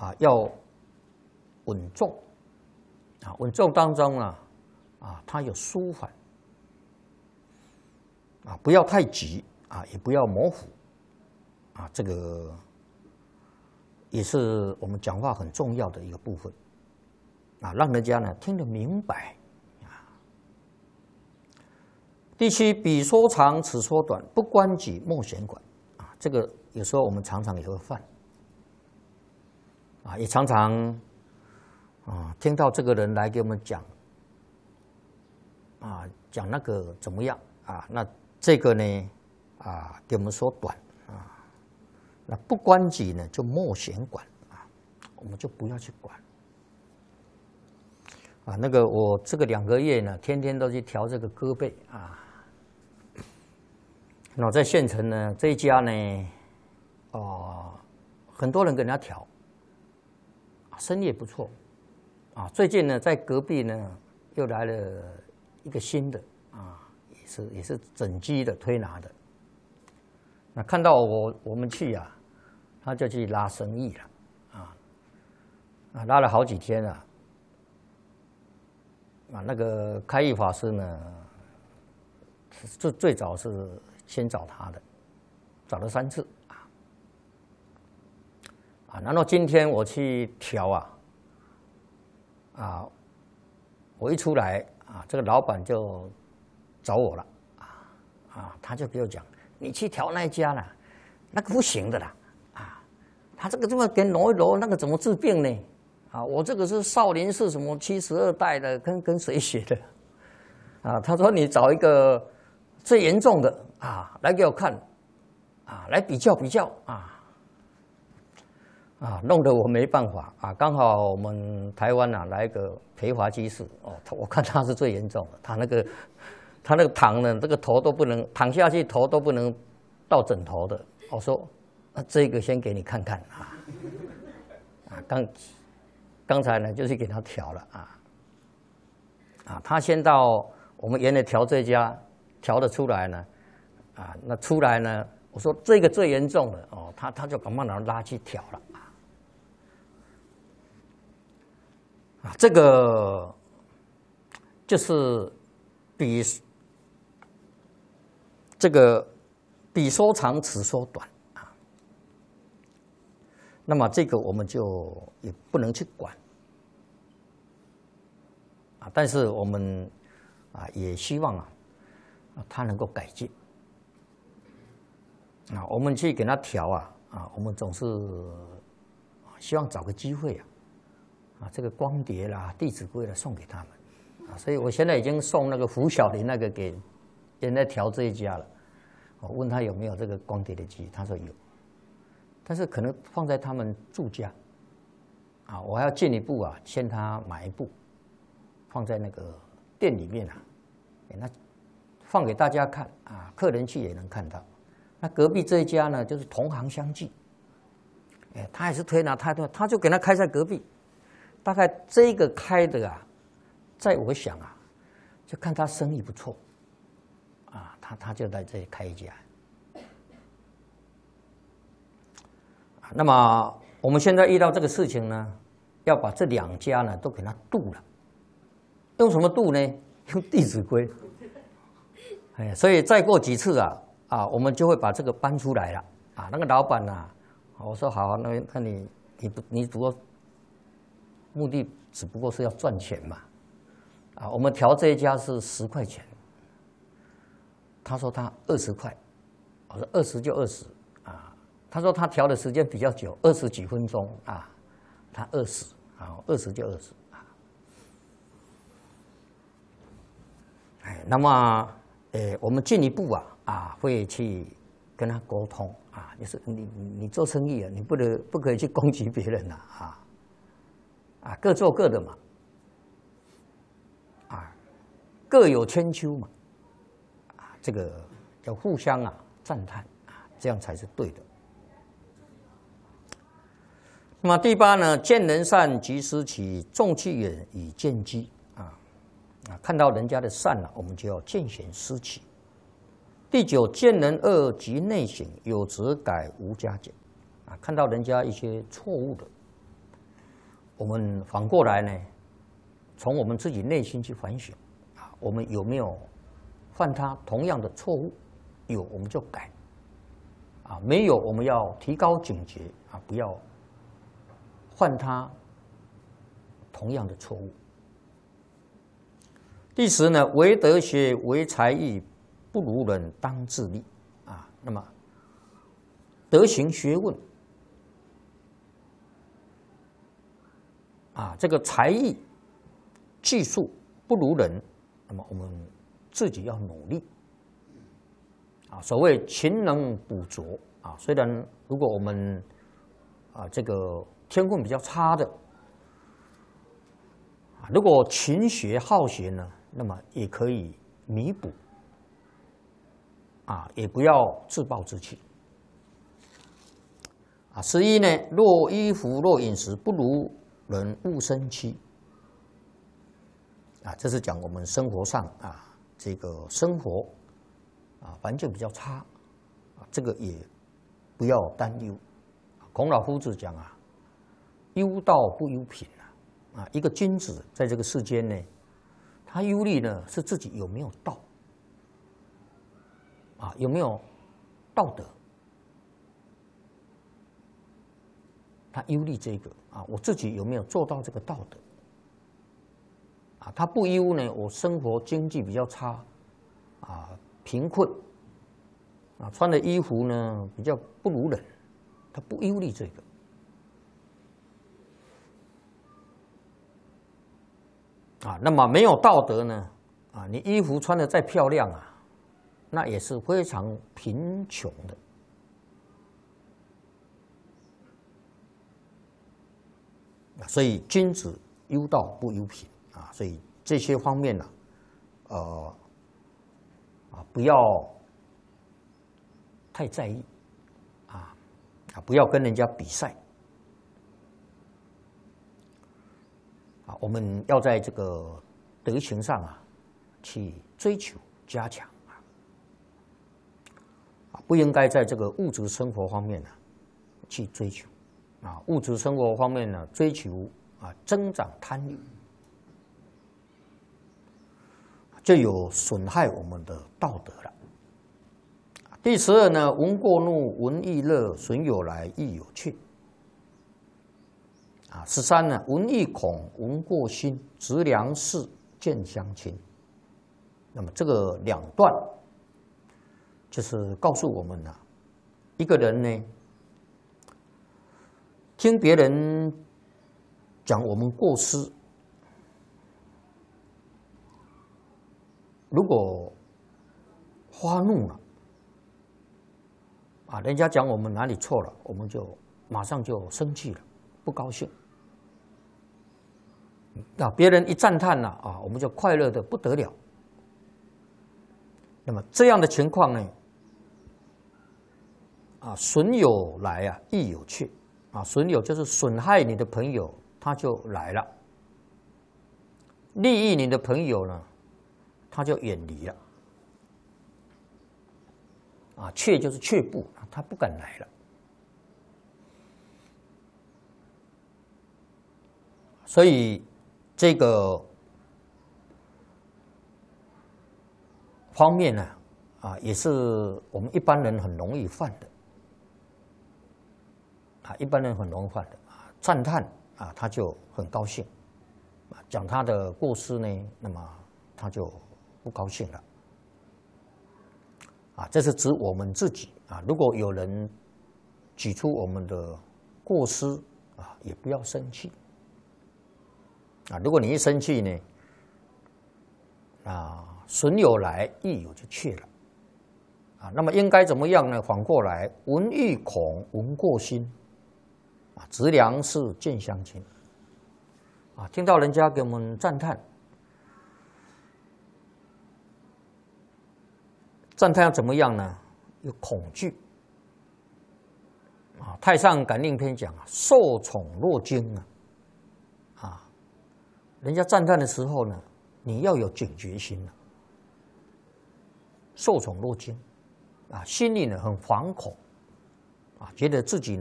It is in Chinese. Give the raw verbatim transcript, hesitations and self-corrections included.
啊要稳重啊，稳重当中啊啊它有舒缓啊，不要太急啊，也不要模糊啊，这个也是我们讲话很重要的一个部分啊，让人家呢听得明白啊。第七，彼说长，此说短，不关己，莫闲管啊。这个有时候我们常常也会犯啊，也常常啊听到这个人来给我们讲啊，讲那个怎么样啊？那这个呢啊，给我们说短啊。那不关己呢，就莫闲管啊，我们就不要去管啊。那个我这个两个月呢，天天都去调这个胳背啊。那在县城呢，这一家呢，哦、呃，很多人跟人家调，生意也不错啊。最近呢，在隔壁呢，又来了一个新的啊，也是也是整机的推拿的。那看到我我们去啊，他就去拉生意了，啊，啊拉了好几天了，啊那个开义法师呢，最最早是先找他的，找了三次啊，啊然后今天我去调啊，啊我一出来啊，这个老板就找我了，啊啊他就给我讲。你去调那一家啦，那个不行的啦，啊，他这个这么给揉一揉，那个怎么治病呢？啊，我这个是少林寺什么七十二代的，跟跟谁学的？啊，他说你找一个最严重的啊来给我看，啊，来比较比较啊，啊，弄得我没办法啊。刚好我们台湾啊来一个培华居士哦，我看他是最严重的，他那个。他那个躺呢，这个头都不能躺下去，头都不能到枕头的。我说，啊，这个先给你看看啊，啊，刚刚才呢就是给他调了啊，啊，他先到我们原来调这家调得出来呢，啊，那出来呢，我说这个最严重的哦，他他就赶快拿拉去调了啊，啊，这个就是比。这个彼说长，此说短啊。那么这个我们就也不能去管啊，但是我们啊也希望啊，他能够改进啊。我们去给他调啊啊，我们总是希望找个机会啊啊，这个光碟啦、弟子规啦送给他们啊。所以我现在已经送那个胡小林那个给现在调这一家了。我问他有没有这个光碟的机，他说有，但是可能放在他们住家，啊，我还要进一步啊，劝他买一部，放在那个店里面啊，那放给大家看啊，客人去也能看到。那隔壁这一家呢，就是同行相忌，哎，他也是推拿，他他就给他开在隔壁，大概这个开的啊，在我想啊，就看他生意不错。啊，他他就在这里开一家。那么我们现在遇到这个事情呢，要把这两家呢都给他度了。用什么度呢？用《弟子规》。哎，所以再过几次啊啊，我们就会把这个搬出来了啊。那个老板呐、啊，我说好，那那你你不你不过目的只不过是要赚钱嘛啊。我们调这一家是十块钱。他说他二十块，我说二十就二十啊。他说他调的时间比较久，二十几分钟啊，他二十啊，二十就二十啊。哎，那么呃，我们进一步啊啊，会去跟他沟通啊，就是你你做生意啊，你不能不可以去攻击别人呐啊啊，各做各的嘛啊，各有千秋嘛。这个要互相啊赞叹啊，这样才是对的。那么第八呢，见人善即思齐，众气远以见机啊啊，看到人家的善了、啊，我们就要见贤思齐。第九，见人恶即内省，有则改，无加减啊，看到人家一些错误的我们反过来呢，从我们自己内心去反省啊，我们有没有犯他同样的错误？有我们就改啊，没有我们要提高警觉啊，不要犯他同样的错误。第十呢，唯德学，唯才艺，不如人当自砺啊。那么德行学问啊，这个才艺技术不如人，那么我们自己要努力啊。所谓勤能补拙啊，虽然如果我们啊这个天分比较差的啊，如果勤学好学呢，那么也可以弥补啊，也不要自暴自弃啊。十一呢，若衣服若饮食，不如人勿生戚啊。这是讲我们生活上啊，这个生活啊环境比较差啊，这个也不要担忧。孔老夫子讲啊，忧道不忧贫啊，啊，一个君子在这个世间呢，他忧虑呢是自己有没有道啊，有没有道德，他忧虑这个啊，我自己有没有做到这个道德啊？他不忧呢，我生活经济比较差啊，贫困啊，穿的衣服呢比较不如人，他不忧虑这个。啊，那么没有道德呢？啊，你衣服穿的再漂亮啊，那也是非常贫穷的。所以君子忧道不忧贫啊，所以这些方面呢、啊，呃，啊，不要太在意啊，啊，不要跟人家比赛。啊，我们要在这个德行上啊，去追求加强啊，不应该在这个物质生活方面呢、啊、去追求啊，物质生活方面呢追求啊增长贪欲，就有损害我们的道德了。第十二呢，闻过怒，闻亦乐，损有来，亦有去。啊，十三呢，闻亦恐，闻过心，执粮食，见乡亲。那么这个两段，就是告诉我们呢、啊，一个人呢，听别人讲我们过失，如果发怒了，啊，人家讲我们哪里错了，我们就马上就生气了，不高兴。啊，别人一赞叹了啊，我们就快乐的不得了。那么这样的情况呢，啊，损有来啊，亦有去啊，损有就是损害你的朋友，他就来了；利益你的朋友呢，他就远离了。啊，却就是却步，他不敢来了。所以这个方面呢，啊，也是我们一般人很容易犯的，啊，一般人很容易犯的啊，赞叹啊，他就很高兴，啊，讲他的过失呢，那么他就不高兴了，啊，这是指我们自己啊，如果有人举出我们的过失啊，也不要生气。啊，如果你一生气呢，啊，损有来，亦有就去了，啊，那么应该怎么样呢？反过来，闻亦恐，闻过心，啊，执粮食，见乡亲，啊，听到人家给我们赞叹，赞叹要怎么样呢？有恐惧，啊，《太上感应篇》讲啊，受宠若惊啊。人家赞叹的时候呢，你要有警觉心了，受宠若惊，啊，心里呢很惶恐，啊，觉得自己呢